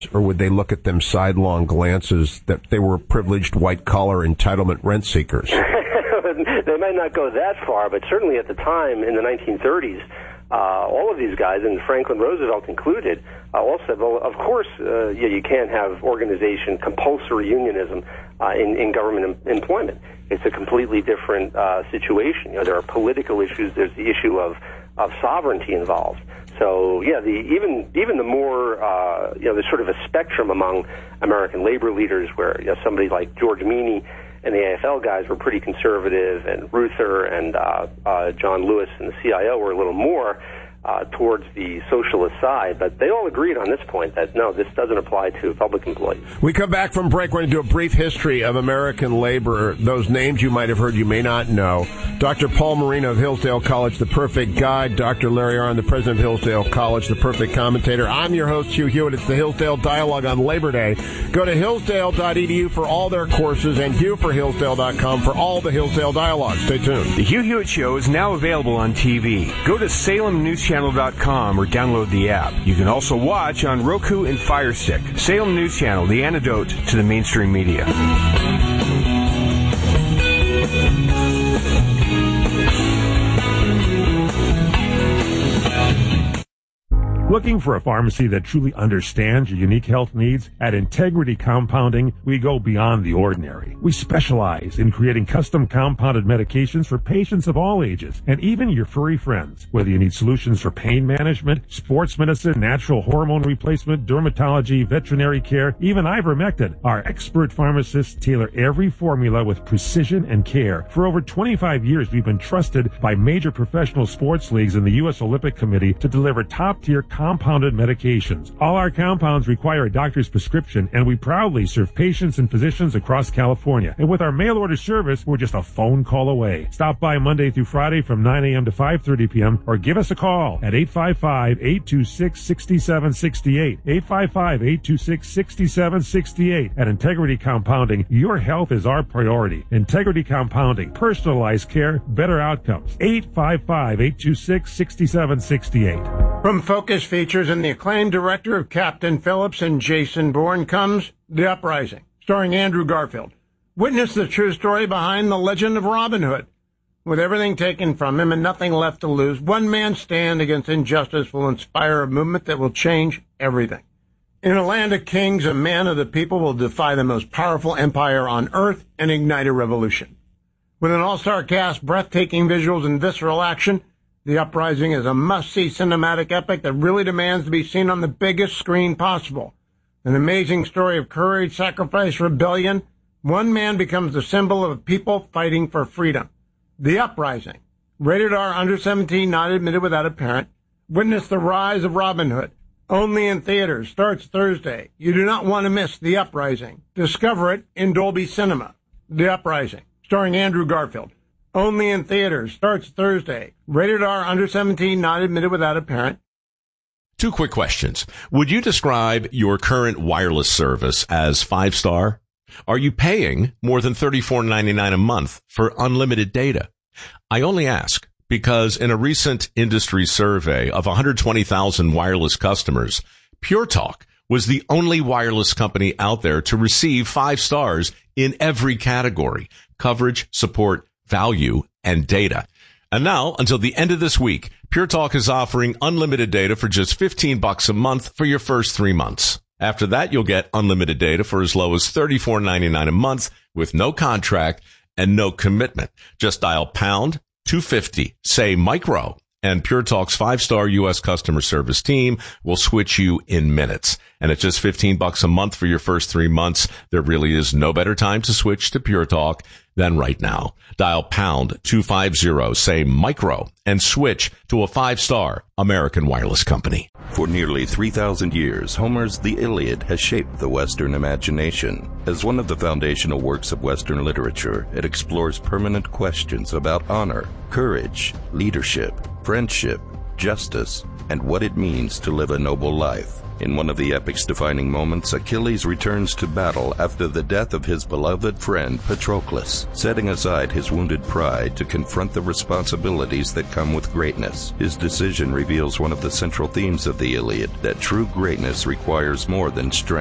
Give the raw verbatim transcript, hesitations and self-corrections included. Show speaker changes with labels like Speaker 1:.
Speaker 1: or would they look at them sidelong glances that they were privileged white-collar entitlement rent seekers?
Speaker 2: They might not go that far, but certainly at the time in the nineteen thirties, uh, all of these guys, and Franklin Roosevelt included, uh, all said, well, of course, uh, yeah, you can't have organization, compulsory unionism uh, in, in government em- employment. It's a completely different uh, situation. You know, there are political issues. There's the issue of, of sovereignty involved. So, yeah, the, even even the more, uh, you know, there's sort of a spectrum among American labor leaders where, you know, somebody like George Meany and the A F L guys were pretty conservative, and Reuther and uh, uh, John Lewis and the C I O were a little more uh, towards the socialist side. But they all agreed on this point that, no, this doesn't apply to public employees.
Speaker 1: We come back from break. We're going to do a brief history of American labor. Those names you might have heard, you may not know. Doctor Paul Marino of Hillsdale College, the perfect guide. Doctor Larry Arnn, the president of Hillsdale College, the perfect commentator. I'm your host, Hugh Hewitt. It's the Hillsdale Dialogue on Labor Day. Go to hillsdale dot e d u for all their courses and hugh for hillsdale dot com for all the Hillsdale Dialogue. Stay tuned.
Speaker 3: The Hugh Hewitt Show is now available on T V. Go to salem news channel dot com or download the app. You can also watch on Roku and Fire Stick. Salem News Channel, the antidote to the mainstream media.
Speaker 4: Looking for a pharmacy that truly understands your unique health needs? At Integrity Compounding, we go beyond the ordinary. We specialize in creating custom compounded medications for patients of all ages, and even your furry friends. Whether you need solutions for pain management, sports medicine, natural hormone replacement, dermatology, veterinary care, even ivermectin, our expert pharmacists tailor every formula with precision and care. For over twenty-five years, we've been trusted by major professional sports leagues and the U S Olympic Committee to deliver top-tier compounded medications. All our compounds require a doctor's prescription, and we proudly serve patients and physicians across California. And with our mail-order service, we're just a phone call away. Stop by Monday through Friday from nine a.m. to five thirty p.m. or give us a call at eight five five, eight two six, six seven six eight. eight five five, eight two six, six seven six eight. At Integrity Compounding, your health is our priority. Integrity Compounding, personalized care, better outcomes. eight five five, eight two six, six seven six eight.
Speaker 5: From Focus Features and the acclaimed director of Captain Phillips and Jason Bourne comes The Uprising, starring Andrew Garfield. Witness the true story behind the legend of Robin Hood. With everything taken from him and nothing left to lose, one man's stand against injustice will inspire a movement that will change everything. In a land of kings, a man of the people will defy the most powerful empire on earth and ignite a revolution. With an all-star cast, breathtaking visuals, and visceral action, The Uprising is a must-see cinematic epic that really demands to be seen on the biggest screen possible. An amazing story of courage, sacrifice, rebellion. One man becomes the symbol of a people fighting for freedom. The Uprising. Rated R, under seventeen, not admitted without a parent. Witness the rise of Robin Hood. Only in theaters. Starts Thursday. You do not want to miss The Uprising. Discover it in Dolby Cinema. The Uprising. Starring Andrew Garfield. Only in theaters. Starts Thursday. Rated R, under seventeen, not admitted without a parent.
Speaker 6: Two quick questions. Would you describe your current wireless service as five-star? Are you paying more than thirty-four ninety-nine a month for unlimited data? I only ask because in a recent industry survey of one hundred twenty thousand wireless customers, Pure Talk was the only wireless company out there to receive five stars in every category: coverage, support, value, and data. And now, until the end of this week, Pure Talk is offering unlimited data for just fifteen bucks a month for your first three months. After that, you'll get unlimited data for as low as thirty-four ninety-nine a month with no contract and no commitment. Just dial pound two fifty, say micro, and Pure Talk's five-star U S customer service team will switch you in minutes. And at just fifteen bucks a month for your first three months, there really is no better time to switch to Pure Talk than right now. Dial pound two fifty, say micro, and switch to a five-star American wireless company.
Speaker 7: For nearly three thousand years, Homer's The Iliad has shaped the Western imagination. As one of the foundational works of Western literature, it explores permanent questions about honor, courage, leadership, friendship, justice, and what it means to live a noble life. In one of the epic's defining moments, Achilles returns to battle after the death of his beloved friend Patroclus, setting aside his wounded pride to confront the responsibilities that come with greatness. His decision reveals one of the central themes of the Iliad, that true greatness requires more than strength.